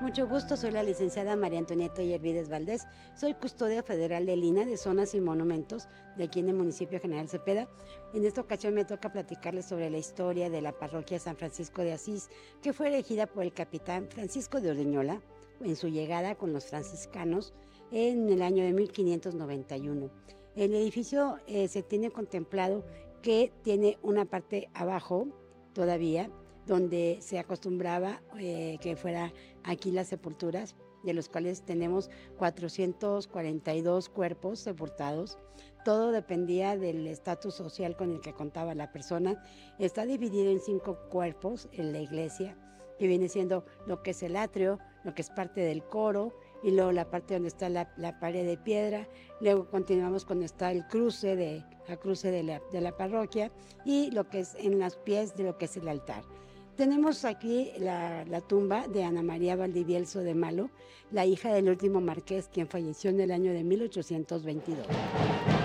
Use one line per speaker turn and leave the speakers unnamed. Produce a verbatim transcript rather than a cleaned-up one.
Mucho gusto, soy la licenciada María Antonieta Yervides Valdés, soy custodia federal del I N A de Zonas y Monumentos de aquí en el municipio de General Cepeda. En esta ocasión me toca platicarles sobre la historia de la parroquia San Francisco de Asís, que fue elegida por el capitán Francisco de Ordeñola en su llegada con los franciscanos en el año de mil quinientos noventa y uno. El edificio eh, se tiene contemplado que tiene una parte abajo todavía, donde se acostumbraba eh, que fuera aquí las sepulturas, de los cuales tenemos cuatrocientos cuarenta y dos cuerpos sepultados. Todo dependía del estatus social con el que contaba la persona. Está dividido en cinco cuerpos en la iglesia, que viene siendo lo que es el atrio, lo que es parte del coro, y luego la parte donde está la, la pared de piedra. Luego continuamos con está el cruce de la cruce de la, de la parroquia, y lo que es en los pies de lo que es el altar. Tenemos aquí la, la tumba de Ana María Valdivielso de Malo, la hija del último marqués, quien falleció en el año de mil ochocientos veintidós.